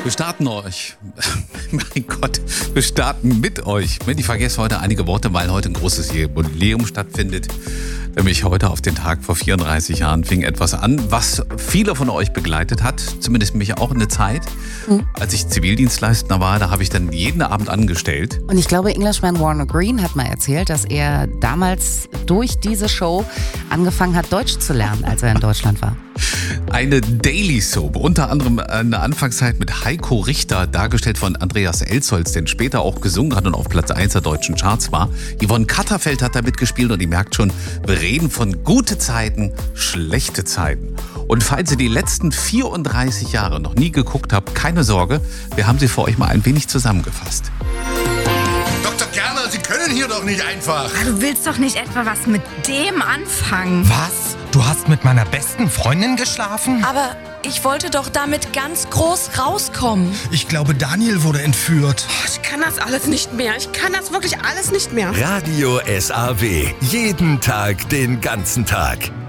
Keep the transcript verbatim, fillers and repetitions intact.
Wir starten euch. Mein Gott, wir starten mit euch. Ich vergesse heute einige Worte, weil heute ein großes Jubiläum stattfindet. Nämlich heute auf den Tag vor vierunddreißig Jahren fing etwas an, was viele von euch begleitet hat. Zumindest mich auch eine Zeit. Mhm. Als ich Zivildienstleister war, da habe ich dann jeden Abend angestellt. Und ich glaube, Englishman Warner Green hat mal erzählt, dass er damals durch diese Show angefangen hat, Deutsch zu lernen, als er in Deutschland war. Eine Daily Soap, unter anderem in der Anfangszeit mit Heiko Richter, dargestellt von Andreas Elsholz, der später auch gesungen hat und auf Platz eins der deutschen Charts war. Yvonne Katterfeld hat da mitgespielt und ihr merkt schon, wir reden von gute Zeiten, schlechte Zeiten. Und falls ihr die letzten vierunddreißig Jahre noch nie geguckt habt, keine Sorge, wir haben sie für euch mal ein wenig zusammengefasst. Doktor Gerner, Sie können hier doch nicht einfach. Ah, du willst doch nicht etwa was mit dem anfangen. Was? Du hast mit meiner besten Freundin geschlafen? Aber ich wollte doch damit ganz groß rauskommen. Ich glaube, Daniel wurde entführt. Oh, ich kann das alles nicht mehr. Ich kann das wirklich alles nicht mehr. Radio S A W. Jeden Tag, den ganzen Tag.